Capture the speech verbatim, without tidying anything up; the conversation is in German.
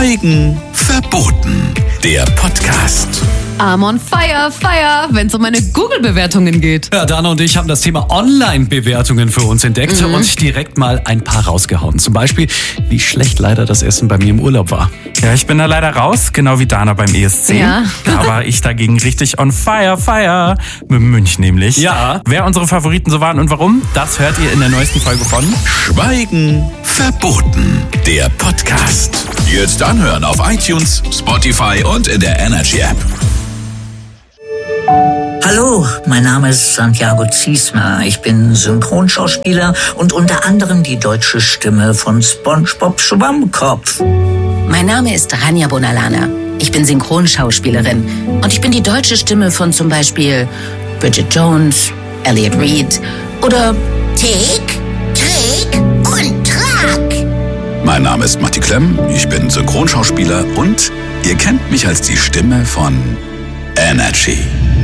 Schweigen verboten. Der Podcast. I'm on fire, fire, wenn es um meine Google-Bewertungen geht. Ja, Dana und ich haben das Thema Online-Bewertungen für uns entdeckt mhm. und direkt mal ein paar rausgehauen. Zum Beispiel, wie schlecht leider das Essen bei mir im Urlaub war. Ja, ich bin da leider raus, genau wie Dana beim E S C. Ja. Da war ich dagegen richtig on fire, fire. Mit Münch nämlich. Ja. Wer unsere Favoriten so waren und warum, das hört ihr in der neuesten Folge von Schweigen verboten. Der Podcast. Jetzt anhören auf iTunes, Spotify und in der Energy App. Hallo, mein Name ist Santiago Ziesmer. Ich bin Synchronschauspieler und unter anderem die deutsche Stimme von SpongeBob Schwammkopf. Mein Name ist Rania Bonalana. Ich bin Synchronschauspielerin und ich bin die deutsche Stimme von zum Beispiel Bridget Jones, Elliot Reed oder Tick, Trick und Track. Mein Name ist Matti Klemm, ich bin Synchronschauspieler und ihr kennt mich als die Stimme von Energy.